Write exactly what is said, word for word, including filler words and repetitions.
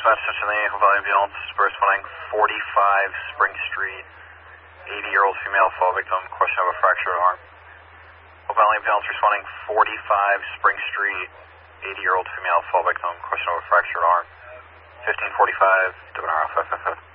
dispatch, Cincinnati, Valley Ambulance, responding forty-five Spring Street, eighty-year-old female fall victim, question of a fractured arm. Valley Ambulance responding forty-five Spring Street, eighty-year-old female fall victim, question of a fractured arm. fifteen forty-five, W N R F F F.